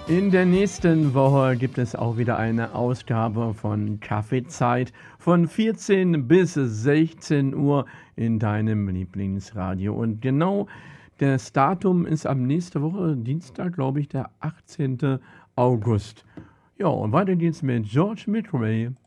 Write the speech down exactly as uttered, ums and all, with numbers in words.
In der nächsten Woche gibt es auch wieder eine Ausgabe von Kaffeezeit von vierzehn bis sechzehn Uhr in deinem Lieblingsradio. Und genau das Datum ist ab nächste Woche, Dienstag, glaube ich, der achtzehnten August. Ja, und weiter geht's mit George Midway.